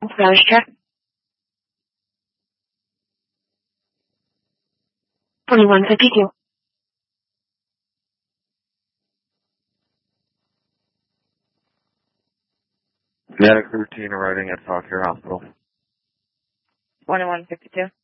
Spanish check. 2152. Medic routine arriving at Fauquier Hospital. 2152.